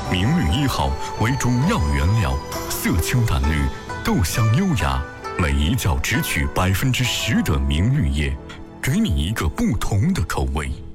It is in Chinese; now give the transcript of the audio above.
明绿1号为主要原料，色清淡绿，豆香优雅，每一角只取10%的明绿叶，给你一个不同的口味。